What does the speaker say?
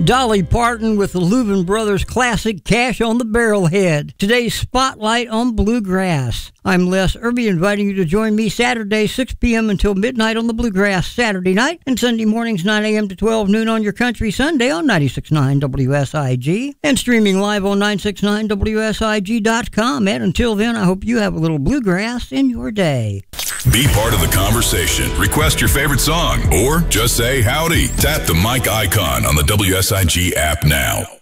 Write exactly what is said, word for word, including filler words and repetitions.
Dolly Parton with the Louvin Brothers classic Cash on the Barrelhead. Today's Spotlight on Bluegrass. I'm Les Irby, inviting you to join me Saturday, six p.m. until midnight on the Bluegrass Saturday night, and Sunday mornings, nine a.m. to twelve noon on your country Sunday on ninety-six point nine W S I G, and streaming live on nine six nine W S I G dot com. And until then, I hope you have a little bluegrass in your day. Be part of the conversation. Request your favorite song or just say howdy. Tap the mic icon on the W S I G app now.